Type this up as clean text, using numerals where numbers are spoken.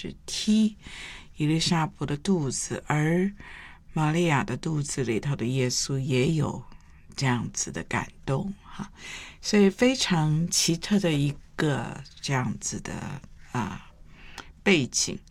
是踢以利沙伯的肚子，而玛利亚的肚子里头的耶稣也有这样子的感动哈，所以非常奇特的一个这样子的背景。